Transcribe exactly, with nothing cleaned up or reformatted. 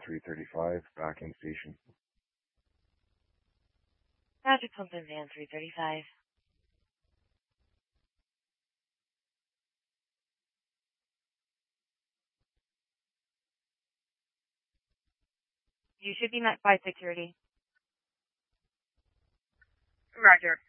three thirty-five, back in station. Roger, pump in van three thirty-five. You should be met by security. Roger.